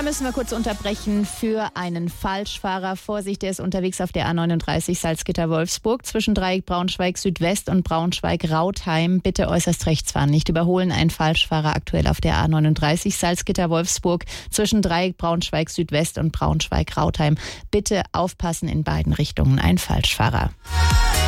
müssen wir kurz unterbrechen für einen Falschfahrer. Vorsicht, der ist unterwegs auf der A39 Salzgitter-Wolfsburg zwischen Dreieck Braunschweig Südwest und Braunschweig-Rautheim. Bitte äußerst rechts fahren, nicht überholen. Ein Falschfahrer aktuell auf der A39 Salzgitter-Wolfsburg zwischen Dreieck Braunschweig Südwest und Braunschweig-Rautheim. Bitte aufpassen in beiden Richtungen. Ein Falschfahrer.